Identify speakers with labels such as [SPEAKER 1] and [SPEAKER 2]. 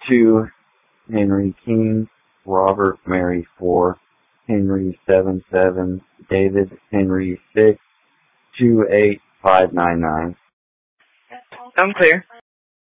[SPEAKER 1] 2, Henry King, Robert Mary 4, Henry 77, David Henry 6, 28599.
[SPEAKER 2] I'm clear.